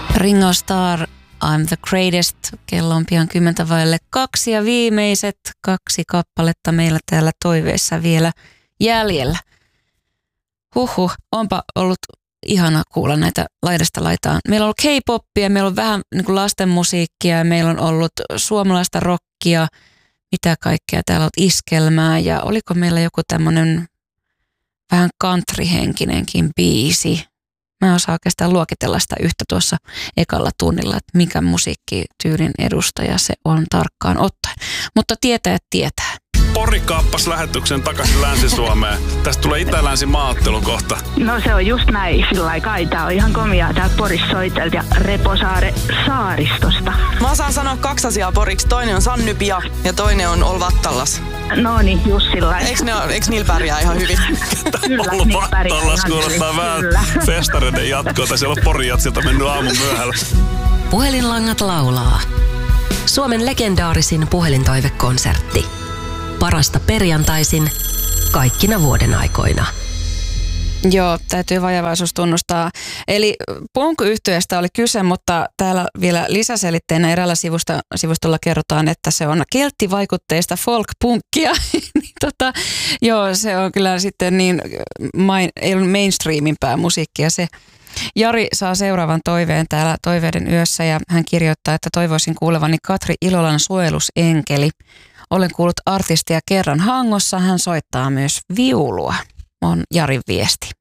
Ringo Starr, I'm the Greatest. Kello on pian 2:10 ja viimeiset 2 kappaletta meillä täällä toiveessa vielä jäljellä. Onpa ollut ihana kuulla näitä laidasta laitaan. Meillä on ollut K-poppia, meillä on vähän niin kuin lastenmusiikkia, meillä on ollut suomalaista rockia, mitä kaikkea. Täällä on iskelmää ja oliko meillä joku tämmöinen vähän country-henkinenkin biisi. Mä en osaa oikeastaan luokitella sitä yhtä tuossa ekalla tunnilla, että mikä musiikkityylin edustaja se on tarkkaan ottaen. Mutta tietäjät tietää. Pori kaappasi lähetyksen takaisin Länsi-Suomeen. Tästä tulee itä-länsi maaottelu kohta. No se on just näin, sillä kai tää on ihan komiaa täältä Porissa soitelta ja Reposaare saaristosta. Mä osaan sanoa 2 asiaa poriksi. Toinen on Sannypia ja toinen on Olvattallas. No niin, just sillä Eiks niillä pärjää ihan hyvin? Kyllä, Olvattallas kuulostaa vähän festareiden jatkoa. Tai siellä on Porijatsilta mennyt aamun myöhällä. Puhelinlangat laulaa. Suomen legendaarisin puhelintoivekonsertti. Parasta perjantaisin kaikkina vuoden aikoina. Joo, täytyy vajavaisuus tunnustaa. Eli punk-yhtyeestä oli kyse, mutta täällä vielä lisäselitteenä eräällä sivustolla kerrotaan, että se on kelttivaikutteista folk-punkkia. Joo, se on kyllä sitten niin ei ole mainstreamimpää musiikkia se. Jari saa seuraavan toiveen täällä Toiveiden yössä ja hän kirjoittaa, että toivoisin kuulevani Katri Ilolan Suojelusenkeli. Olen kuullut artistia kerran Hangossa, hän soittaa myös viulua, on Jarin viesti.